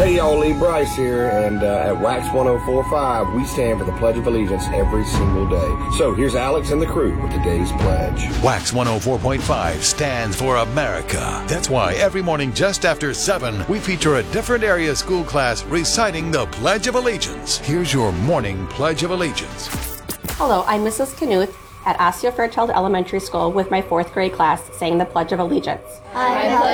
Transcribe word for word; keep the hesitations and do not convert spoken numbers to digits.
Hey y'all, Lee Bryce here, and uh, at Wax one oh four point five, we stand for the Pledge of Allegiance every single day. So here's Alex and the crew with today's pledge. Wax one oh four point five stands for America. That's why every morning just after seven, we feature a different area school class reciting the Pledge of Allegiance. Here's your morning Pledge of Allegiance. Hello, I'm Missus Knuth at Osseo Fairchild Elementary School with my fourth grade class saying the Pledge of Allegiance. I